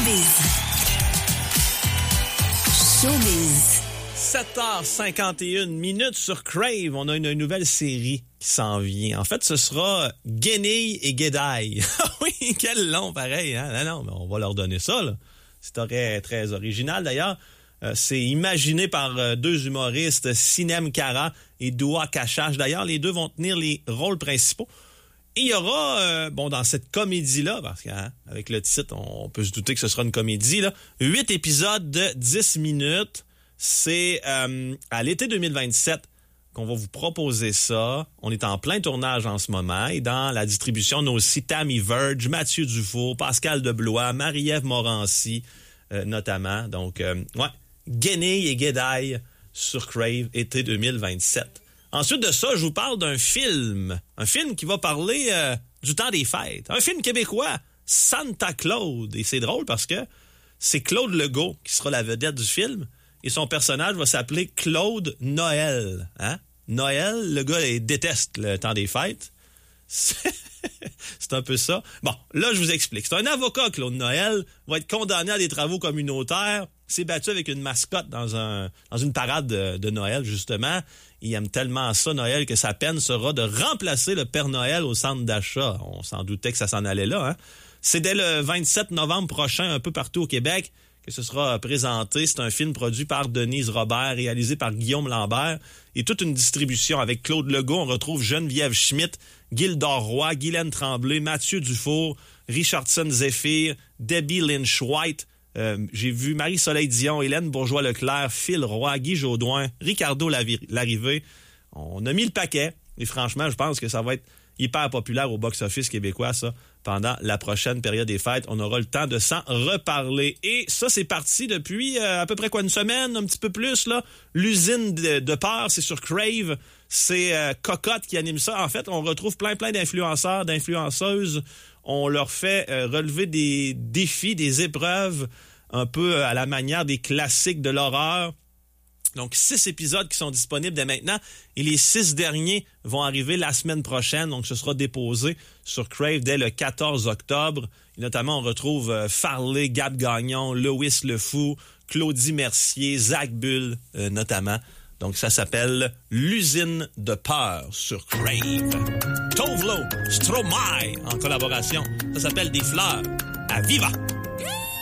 Showbiz. 7h51 sur Crave. On a une nouvelle série qui s'en vient. En fait, ce sera Guenille et Guédaille. Oui, quel long pareil, hein? Non, mais on va leur donner ça, là. C'est très original, d'ailleurs. C'est imaginé par deux humoristes, Sinem Cara et Doua Kachache. D'ailleurs, les deux vont tenir les rôles principaux. Et il y aura, dans cette comédie-là, parce qu'avec le titre, on peut se douter que ce sera une comédie, là, 8 épisodes de 10 minutes. C'est à l'été 2027 qu'on va vous proposer ça. On est en plein tournage en ce moment. Et dans la distribution, on a aussi Tammy Verge, Mathieu Dufour, Pascal Deblois, Marie-Ève Morancy, notamment. Donc, Guenille et Guédaille sur Crave, été 2027. Ensuite de ça, je vous parle d'un film. Un film qui va parler du temps des fêtes. Un film québécois, Santa Claude. Et c'est drôle parce que c'est Claude Legault qui sera la vedette du film. Et son personnage va s'appeler Claude Noël. Hein? Noël, le gars, il déteste le temps des fêtes. C'est un peu ça. Bon, là, je vous explique. C'est un avocat, Claude Noël, va être condamné à des travaux communautaires. Il s'est battu avec une mascotte dans une parade de Noël, justement. Il aime tellement ça, Noël, que sa peine sera de remplacer le Père Noël au centre d'achat. On s'en doutait que ça s'en allait là, hein? C'est dès le 27 novembre prochain, un peu partout au Québec, que ce sera présenté. C'est un film produit par Denise Robert, réalisé par Guillaume Lambert, et toute une distribution avec Claude Legault. On retrouve Geneviève Schmidt, Gildor Roy, Guylaine Tremblay, Mathieu Dufour, Richardson Zephyr, Debbie Lynch-White. J'ai vu Marie-Soleil Dion, Hélène Bourgeois-Leclerc, Phil Roy, Guy Jodoin, Ricardo Larrivé. On a mis le paquet. Et franchement, je pense que ça va être hyper populaire au box-office québécois, ça. Pendant la prochaine période des fêtes, on aura le temps de s'en reparler. Et ça, c'est parti depuis à peu près une semaine, un petit peu plus, là. L'usine de peur, c'est sur Crave. C'est Cocotte qui anime ça. En fait, on retrouve plein d'influenceurs, d'influenceuses. On leur fait relever des défis, des épreuves, un peu à la manière des classiques de l'horreur. Donc, 6 épisodes qui sont disponibles dès maintenant. Et les 6 derniers vont arriver la semaine prochaine. Donc, ce sera déposé sur Crave dès le 14 octobre. Et notamment, on retrouve Farley, Gab Gagnon, Loïs Le Fou, Claudie Mercier, Zach Bull, notamment. Donc, ça s'appelle L'usine de peur sur Crave. Tovlo, Stromae en collaboration. Ça s'appelle Des fleurs à Viva.